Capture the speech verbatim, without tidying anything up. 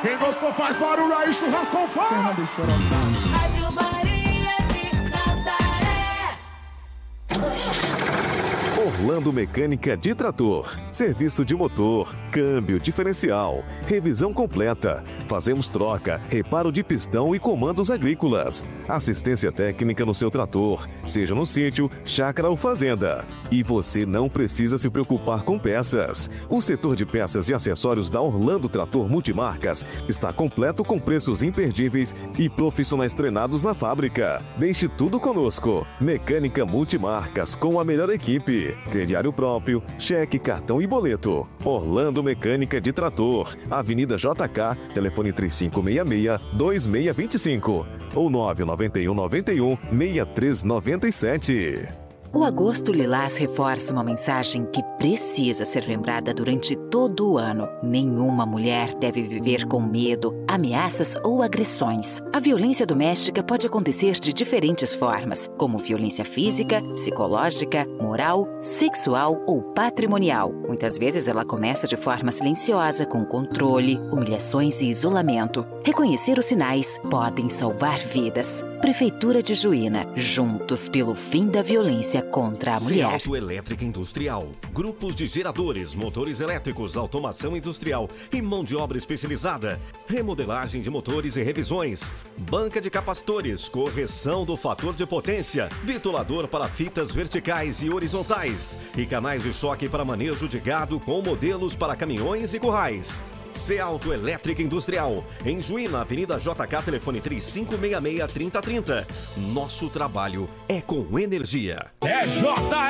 Quem gostou faz barulho aí, churrasco fora. Rádio Maria de Nazaré. Orlando Mecânica de Trator. Serviço de motor, câmbio, diferencial, revisão completa. Fazemos troca, reparo de pistão e comandos agrícolas. Assistência técnica no seu trator, seja no sítio, chácara ou fazenda. E você não precisa se preocupar com peças. O setor de peças e acessórios da Orlando Trator Multimarcas está completo com preços imperdíveis e profissionais treinados na fábrica. Deixe tudo conosco. Mecânica Multimarcas com a melhor equipe. Crediário próprio, cheque, cartão e boleto. Orlando Mecânica de Trator. Avenida J K, telefone três cinco seis seis, dois seis dois cinco ou nove nove um nove um, seis três nove sete. O Agosto Lilás reforça uma mensagem que precisa ser lembrada durante todo o ano. Nenhuma mulher deve viver com medo, ameaças ou agressões. A violência doméstica pode acontecer de diferentes formas, como violência física, psicológica, moral, sexual ou patrimonial. Muitas vezes ela começa de forma silenciosa, com controle, humilhações e isolamento. Reconhecer os sinais podem salvar vidas. Prefeitura de Juína, juntos pelo fim da violência contra a mulher. Ceauto Elétrica Industrial. Grupos de geradores, motores elétricos, automação industrial e mão de obra especializada. Remodelagem de motores e revisões. Banca de capacitores, correção do fator de potência, bitolador para fitas verticais e horizontais e canais de choque para manejo de gado com modelos para caminhões e currais. Ceauto Elétrica Industrial, em Juína, Avenida J K, telefone três cinco seis seis, três zero três zero. Nosso trabalho é com energia. É J